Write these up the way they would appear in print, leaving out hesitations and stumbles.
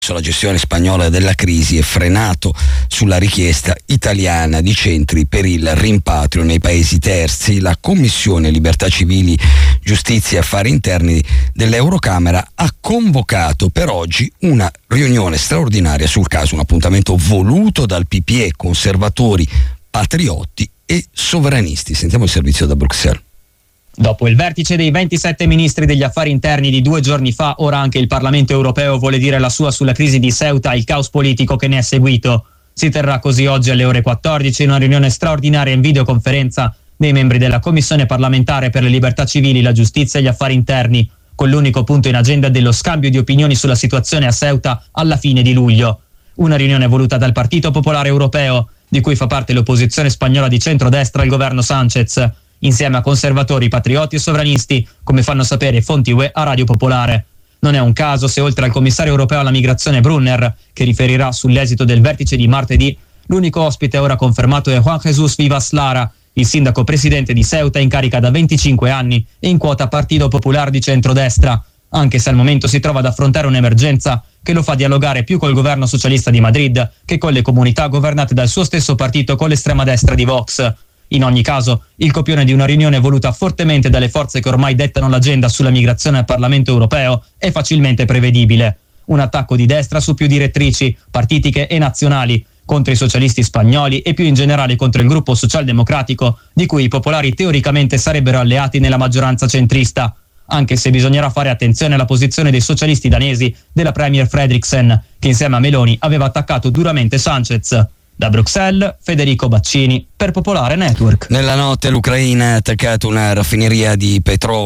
la gestione spagnola della crisi e frenato sulla richiesta italiana di centri per il rimpatrio nei paesi terzi. La Commissione Libertà Civili, Giustizia e Affari Interni dell'Eurocamera ha convocato per oggi una riunione straordinaria sul caso, un appuntamento voluto dal PPE, conservatori, patrioti e sovranisti. Sentiamo il servizio da Bruxelles. Dopo il vertice dei 27 ministri degli affari interni di 2 giorni fa, ora anche il Parlamento europeo vuole dire la sua sulla crisi di Ceuta e il caos politico che ne è seguito. Si terrà così oggi alle ore 14 una riunione straordinaria in videoconferenza dei membri della Commissione parlamentare per le libertà civili, la giustizia e gli affari interni, con l'unico punto in agenda dello scambio di opinioni sulla situazione a Ceuta alla fine di luglio. Una riunione voluta dal Partito Popolare Europeo, di cui fa parte l'opposizione spagnola di centrodestra al governo Sánchez, insieme a conservatori, patrioti e sovranisti, come fanno sapere fonti UE a Radio Popolare. Non è un caso se oltre al commissario europeo alla migrazione Brunner, che riferirà sull'esito del vertice di martedì, l'unico ospite ora confermato è Juan Jesús Vivas Lara, il sindaco presidente di Ceuta in carica da 25 anni e in quota Partito Popular di centrodestra, anche se al momento si trova ad affrontare un'emergenza che lo fa dialogare più col governo socialista di Madrid che con le comunità governate dal suo stesso partito con l'estrema destra di Vox. In ogni caso, il copione di una riunione voluta fortemente dalle forze che ormai dettano l'agenda sulla migrazione al Parlamento europeo è facilmente prevedibile. Un attacco di destra su più direttrici, partitiche e nazionali, contro i socialisti spagnoli e più in generale contro il gruppo socialdemocratico, di cui i popolari teoricamente sarebbero alleati nella maggioranza centrista, anche se bisognerà fare attenzione alla posizione dei socialisti danesi della Premier Frederiksen, che insieme a Meloni aveva attaccato duramente Sánchez. Da Bruxelles, Federico Baccini per Popolare Network. Nella notte l'Ucraina ha attaccato una raffineria di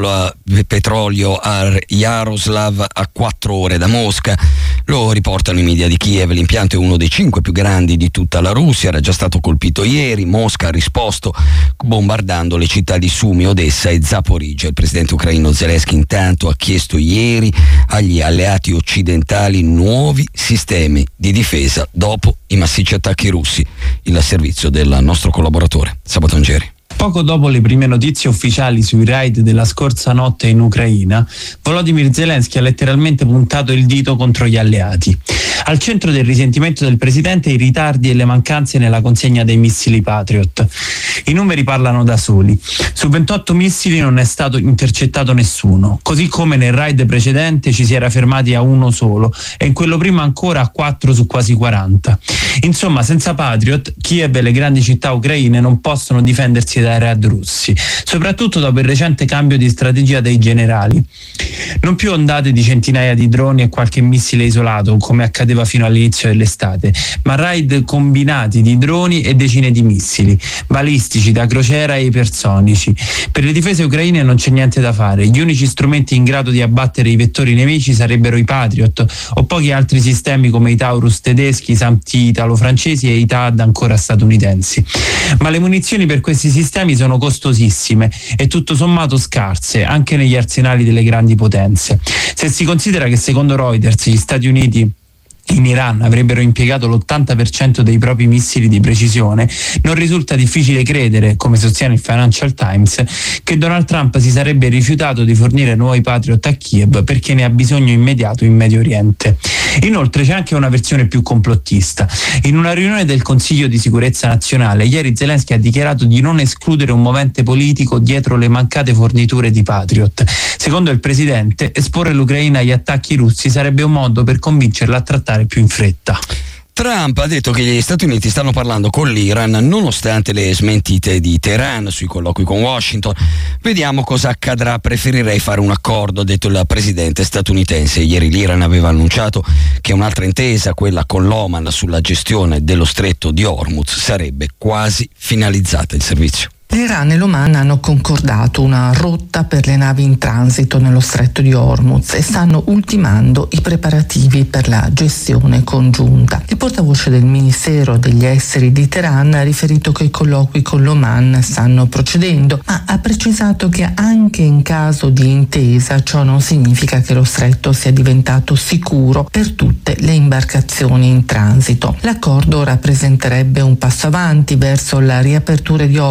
petrolio a Yaroslav a 4 ore da Mosca. Lo riportano i media di Kiev. L'impianto è uno dei 5 più grandi di tutta la Russia, era già stato colpito ieri. Mosca ha risposto bombardando le città di Sumi, Odessa e Zaporizhzhia. Il presidente ucraino Zelensky intanto ha chiesto ieri agli alleati occidentali nuovi sistemi di difesa dopo i massicci attacchi russi. Il servizio del nostro collaboratore Sabato Angeri. Poco dopo le prime notizie ufficiali sui raid della scorsa notte in Ucraina, Volodymyr Zelensky ha letteralmente puntato il dito contro gli alleati. Al centro del risentimento del presidente i ritardi e le mancanze nella consegna dei missili Patriot. I numeri parlano da soli. Su 28 missili non è stato intercettato nessuno, così come nel raid precedente ci si era fermati a uno solo e in quello prima ancora a 4 su quasi 40. Insomma, senza Patriot, Kiev e le grandi città ucraine non possono difendersi dai raid russi, soprattutto dopo il recente cambio di strategia dei generali. Non più ondate di centinaia di droni e qualche missile isolato, come accadeva fino all'inizio dell'estate, ma raid combinati di droni e decine di missili, balistici, da crociera e ipersonici. Per le difese ucraine non c'è niente da fare. Gli unici strumenti in grado di abbattere i vettori nemici sarebbero i Patriot o pochi altri sistemi come i Taurus tedeschi, i Samti italo-francesi e i THAAD ancora statunitensi. Ma le munizioni per questi sistemi sono costosissime e tutto sommato scarse anche negli arsenali delle grandi potenze. Se si considera che secondo Reuters gli Stati Uniti in Iran avrebbero impiegato l'80% dei propri missili di precisione, non risulta difficile credere, come sostiene il Financial Times, che Donald Trump si sarebbe rifiutato di fornire nuovi Patriot a Kiev perché ne ha bisogno immediato in Medio Oriente. Inoltre c'è anche una versione più complottista. In una riunione del Consiglio di Sicurezza Nazionale, ieri Zelensky ha dichiarato di non escludere un movente politico dietro le mancate forniture di Patriot. Secondo il presidente, esporre l'Ucraina agli attacchi russi sarebbe un modo per convincerla a trattare più in fretta. Trump ha detto che gli Stati Uniti stanno parlando con l'Iran nonostante le smentite di Teheran sui colloqui con Washington. Vediamo cosa accadrà. Preferirei fare un accordo, ha detto il presidente statunitense. Ieri l'Iran aveva annunciato che un'altra intesa, quella con l'Oman sulla gestione dello stretto di Hormuz, sarebbe quasi finalizzata. Il servizio. L'Iran e l'Oman hanno concordato una rotta per le navi in transito nello stretto di Hormuz e stanno ultimando i preparativi per la gestione congiunta. Il portavoce del Ministero degli Esteri di Teheran ha riferito che i colloqui con l'Oman stanno procedendo, ma ha precisato che anche in caso di intesa ciò non significa che lo stretto sia diventato sicuro per tutte le imbarcazioni in transito. L'accordo rappresenterebbe un passo avanti verso la riapertura di Hormuz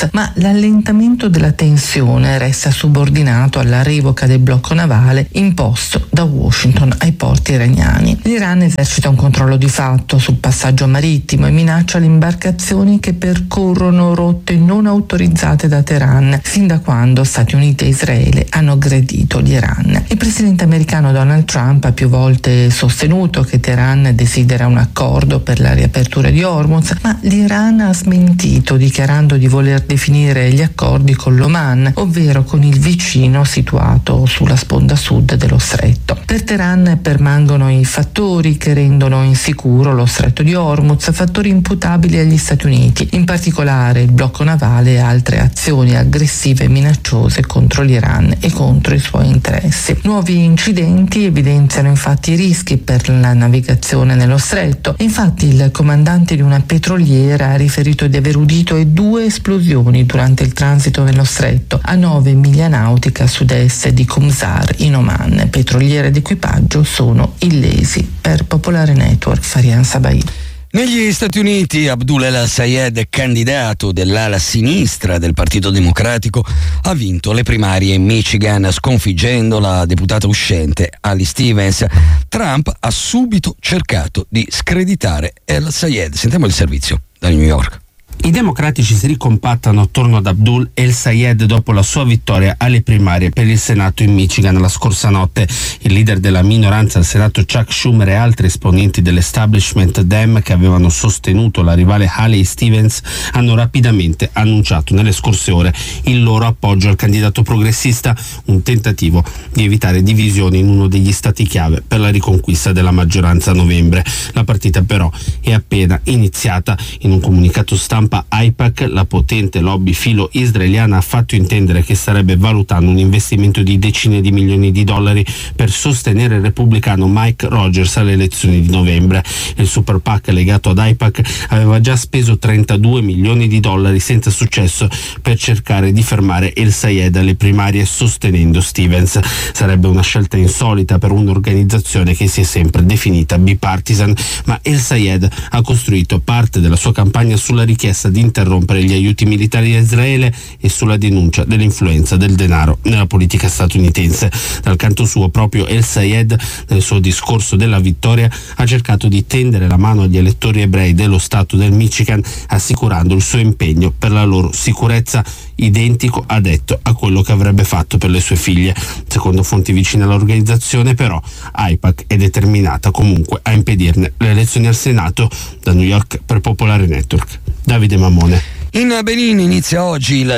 ma l'allentamento della tensione resta subordinato alla revoca del blocco navale imposto da Washington ai porti iraniani. L'Iran esercita un controllo di fatto sul passaggio marittimo e minaccia le imbarcazioni che percorrono rotte non autorizzate da Teheran, sin da quando Stati Uniti e Israele hanno aggredito l'Iran. Il presidente americano Donald Trump ha più volte sostenuto che Teheran desidera un accordo per la riapertura di Hormuz, ma l'Iran ha smentito, dichiarando di voler definire gli accordi con l'Oman, ovvero con il vicino situato sulla sponda sud dello stretto. Per Teheran permangono i fattori che rendono insicuro lo stretto di Hormuz, fattori imputabili agli Stati Uniti, in particolare il blocco navale e altre azioni aggressive e minacciose contro l'Iran e contro i suoi interessi. Nuovi incidenti evidenziano infatti i rischi per la navigazione nello stretto. Infatti il comandante di una petroliera ha riferito di aver udito 2 esplosioni durante il transito nello stretto a 9 miglia nautiche a sud-est di Qumzar in Oman. Petroliere ed equipaggio sono illesi. Per Popolare Network, Farian Sabai. Negli Stati Uniti Abdul El-Sayed, candidato dell'ala sinistra del Partito Democratico, ha vinto le primarie in Michigan sconfiggendo la deputata uscente Ali Stevens. Trump ha subito cercato di screditare El-Sayed. Sentiamo il servizio da New York. I democratici si ricompattano attorno ad Abdul El-Sayed dopo la sua vittoria alle primarie per il Senato in Michigan la scorsa notte. Il leader della minoranza al Senato, Chuck Schumer, e altri esponenti dell'establishment Dem che avevano sostenuto la rivale Haley Stevens hanno rapidamente annunciato nelle scorse ore il loro appoggio al candidato progressista, un tentativo di evitare divisioni in uno degli stati chiave per la riconquista della maggioranza a novembre. La partita però è appena iniziata. In un comunicato stampa AIPAC, la potente lobby filo-israeliana, ha fatto intendere che starebbe valutando un investimento di decine di milioni di dollari per sostenere il repubblicano Mike Rogers alle elezioni di novembre. Il Super PAC legato ad AIPAC aveva già speso 32 milioni di dollari senza successo per cercare di fermare El-Sayed alle primarie sostenendo Stevens. Sarebbe una scelta insolita per un'organizzazione che si è sempre definita bipartisan, ma El-Sayed ha costruito parte della sua campagna sulla richiesta di interrompere gli aiuti militari a Israele e sulla denuncia dell'influenza del denaro nella politica statunitense. Dal canto suo, proprio El-Sayed, nel suo discorso della vittoria, ha cercato di tendere la mano agli elettori ebrei dello stato del Michigan, assicurando il suo impegno per la loro sicurezza, identico, ha detto, a quello che avrebbe fatto per le sue figlie. Secondo fonti vicine all'organizzazione, però, AIPAC è determinata comunque a impedirne le elezioni al Senato. Da New York per Popolare Network, Davide Mammone. In Benin inizia oggi il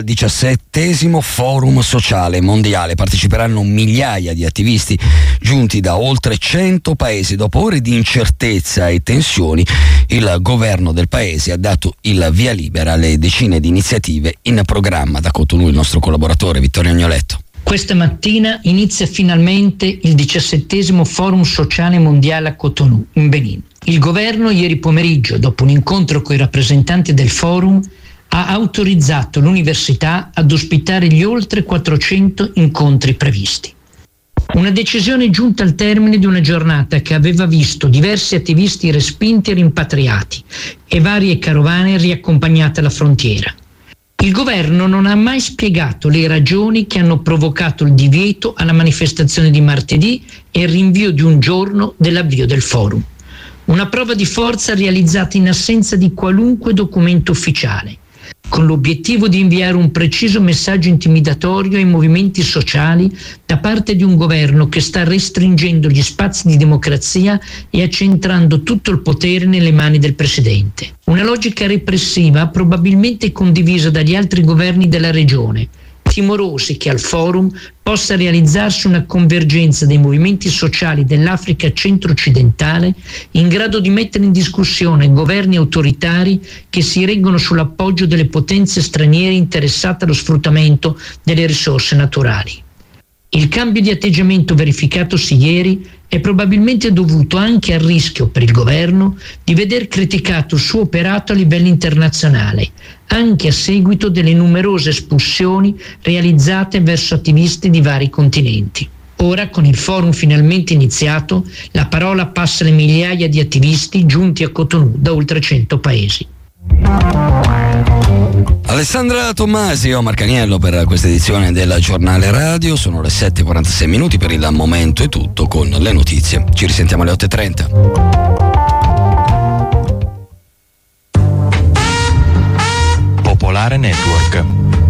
17° Forum Sociale Mondiale. Parteciperanno migliaia di attivisti giunti da oltre 100 paesi. Dopo ore di incertezza e tensioni, il governo del paese ha dato il via libera alle decine di iniziative in programma. Da Cotonou il nostro collaboratore Vittorio Agnoletto. Questa mattina inizia finalmente il 17° Forum Sociale Mondiale a Cotonou, in Benin. Il governo ieri pomeriggio, dopo un incontro con i rappresentanti del forum, ha autorizzato l'università ad ospitare gli oltre 400 incontri previsti. Una decisione giunta al termine di una giornata che aveva visto diversi attivisti respinti e rimpatriati e varie carovane riaccompagnate alla frontiera. Il governo non ha mai spiegato le ragioni che hanno provocato il divieto alla manifestazione di martedì e il rinvio di un giorno dell'avvio del forum. Una prova di forza realizzata in assenza di qualunque documento ufficiale, con l'obiettivo di inviare un preciso messaggio intimidatorio ai movimenti sociali da parte di un governo che sta restringendo gli spazi di democrazia e accentrando tutto il potere nelle mani del presidente. Una logica repressiva probabilmente condivisa dagli altri governi della regione, timorosi che al forum possa realizzarsi una convergenza dei movimenti sociali dell'Africa centro-occidentale in grado di mettere in discussione governi autoritari che si reggono sull'appoggio delle potenze straniere interessate allo sfruttamento delle risorse naturali. Il cambio di atteggiamento verificatosi ieri è probabilmente dovuto anche al rischio per il governo di veder criticato il suo operato a livello internazionale, anche a seguito delle numerose espulsioni realizzate verso attivisti di vari continenti. Ora, con il forum finalmente iniziato, la parola passa alle migliaia di attivisti giunti a Cotonou da oltre 100 paesi. Alessandra Tommasi e Omar Caniello per questa edizione del Giornale Radio. Sono le 7:46 minuti, per il momento è tutto con le notizie. Ci risentiamo alle 8:30. Popolare Network.